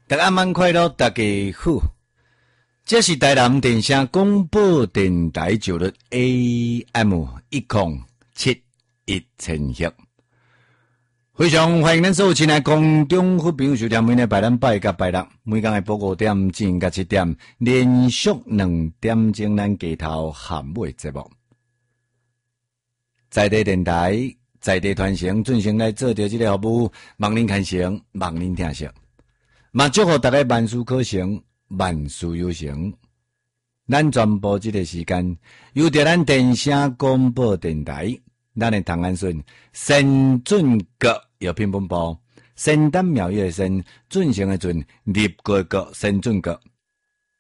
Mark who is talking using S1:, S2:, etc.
S1: 大家晚快乐，大家好。这是台南电声广播电台九的 AM 1071千赫。非常欢迎咱所有亲爱空中好朋友收听每日拜咱拜甲拜六，每天的报5点至甲7点，连续2点钟咱街头含尾节目。在地电台，在地传承，准成来做着这个服务，望您看成，望您听成。嘛，祝福大家万事可成，万事有成。咱全部这个时间，由着咱电声广播电台，咱的唐安顺先准阁药品本部，仙丹妙药的仙，准成的准，立国国先准阁。